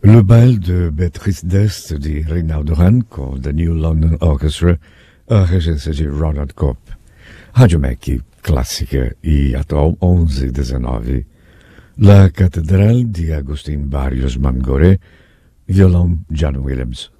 Le bal de Beatrice d'Est di Rinaldo Hahn con The New London Orchestra a regência de Ronald Cope. Rádio Mac, clássica e atual 1119. La Catedral de Agustín Barrios Mangoré, violão John Williams.